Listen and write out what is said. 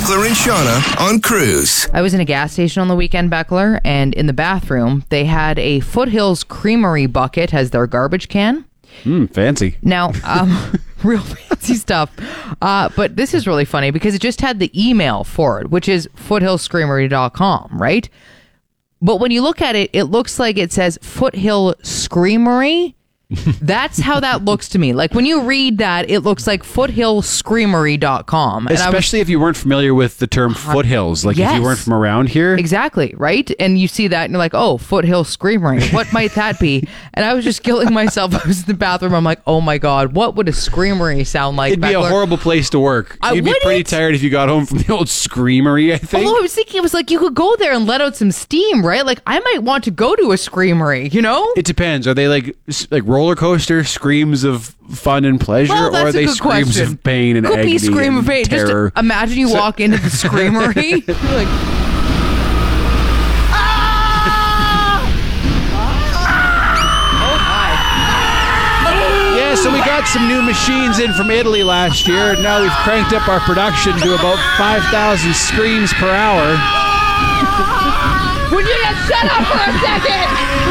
Beckler and Shauna on Cruise. I was in a gas station on the weekend, Beckler, and in the bathroom, they had a Foothills Creamery bucket as their garbage can. Fancy. Now, real fancy stuff. But this is really funny because it just had the email for it, which is foothillscreamery.com, right? But when you look at it, it looks like it says Foothill Screamery. That's how that looks to me. Like when you read that, it looks like foothillscreamery.com. Especially if you weren't familiar with the term foothills. Like if you weren't from around here. Exactly, right? And you see that and you're like, oh, Foothill Screamery. What might that be? And I was just killing myself. I was in the bathroom. I'm like, oh my God, what would a screamery sound like? It'd be a horrible place to work. You'd be pretty tired if you got home from the old screamery, I think. Although I was thinking, it was like you could go there and let out some steam, right? Like I might want to go to a screamery, you know? It depends. Are they like roller coaster screams of fun and pleasure, or are they screams of pain and agony? Could be scream of pain. Terror? Just imagine you walk into the screamery. You're like, yeah, so we got some new machines in from Italy last year, and now we've cranked up our production to about 5,000 screams per hour. Would you just shut up for a second?